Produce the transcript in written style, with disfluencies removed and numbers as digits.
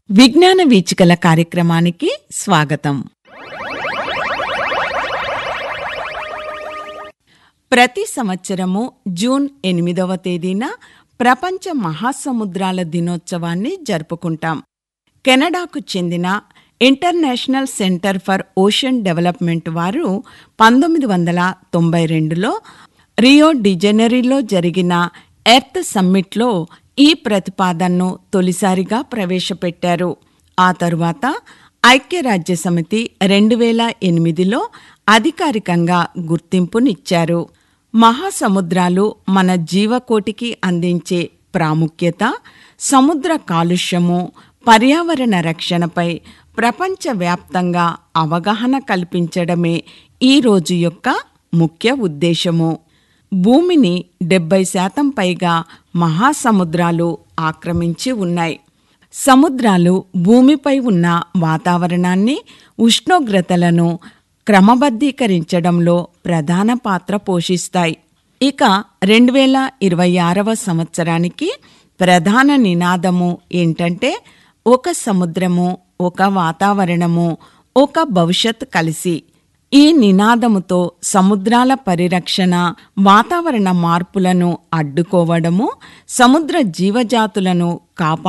విజ్ఞాన వీచికల కార్యక్రమానికి స్వాగతం. ప్రతి సంవత్సరము జూన్ 8వ తేదీన ప్రపంచ మహాసముద్రాల దినోత్సవాన్ని జరుపుకుంటాం. కెనడాకు చెందిన international centre for ocean development వారు 1992లో రియో డి జనీరోలో జరిగిన ఎర్త్ సమ్మిట్లో ఈ ప్రతిపాదనను తొలిసారిగా ప్రవేశపెట్టారు. ఆ తరువాత ఐక్యరాజ్యసమితి 2008లో అధికారికంగా గుర్తింపునిచ్చారు. మహాసముద్రాలు మన జీవకోటికి అందించే ప్రాముఖ్యత, సముద్ర కాలుష్యము, పర్యావరణ రక్షణపై ప్రపంచవ్యాప్తంగా అవగాహన కల్పించడమే ఈ రోజు యొక్క ముఖ్య ఉద్దేశము. భూమిని 70% పైగా మహాసముద్రాలు ఆక్రమించి ఉన్నాయి. సముద్రాలు భూమిపై ఉన్న వాతావరణాన్ని, ఉష్ణోగ్రతలను క్రమబద్ధీకరించడంలో ప్రధాన పాత్ర పోషిస్తాయి. ఇక 2026వ సంవత్సరానికి ప్రధాన నినాదము ఏంటంటే, ఒక సముద్రము, ఒక వాతావరణము, ఒక భవిష్యత్ కలిసి. ఈ నినాదముతో సముద్రాల పరిరక్షణ, వాతావరణ మార్పులను అడ్డుకోవడము, సముద్ర జీవజాతులను